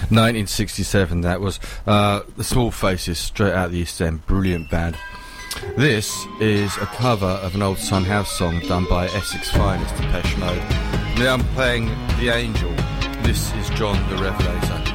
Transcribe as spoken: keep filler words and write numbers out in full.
nineteen sixty-seven, that was. Uh, the Small Faces, straight out of the East End. Brilliant band. This is a cover of an old Son House song done by Essex finest, Depeche Mode. Now I'm playing The Angel. This is John the Revelator.